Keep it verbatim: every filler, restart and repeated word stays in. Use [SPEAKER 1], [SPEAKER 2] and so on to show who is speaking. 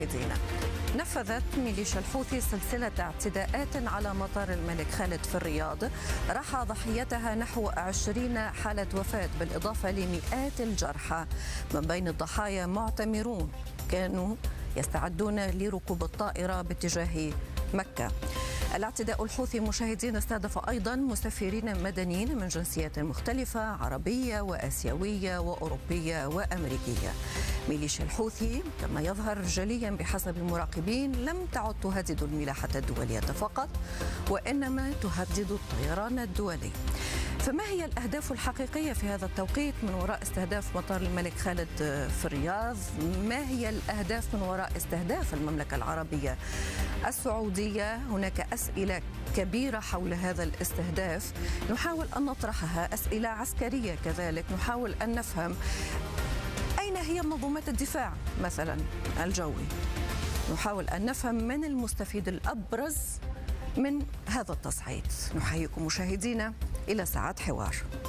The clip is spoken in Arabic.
[SPEAKER 1] مشاهدينا، نفذت ميليشيا الحوثي سلسلة اعتداءات على مطار الملك خالد في الرياض، راح ضحيتها نحو عشرين حالة وفاة بالإضافة لمئات الجرحى. من بين الضحايا معتمرون كانوا يستعدون لركوب الطائرة باتجاه مكة. الاعتداء الحوثي مشاهدين استهدف أيضا مسافرين مدنيين من جنسيات مختلفة، عربية وآسيوية وأوروبية وأمريكية. ميليشيا الحوثي كما يظهر جليا بحسب المراقبين لم تعد تهدد الملاحة الدولية فقط، وإنما تهدد الطيران الدولي. فما هي الأهداف الحقيقية في هذا التوقيت من وراء استهداف مطار الملك خالد في الرياض؟ ما هي الأهداف من وراء استهداف المملكة العربية السعودية؟ هناك أسئلة كبيرة حول هذا الاستهداف نحاول أن نطرحها، أسئلة عسكرية كذلك، نحاول أن نفهم أين هي منظومات الدفاع مثلا الجوي، نحاول أن نفهم من المستفيد الأبرز من هذا التصعيد. نحييكم مشاهدينا إلى ساعات حوار.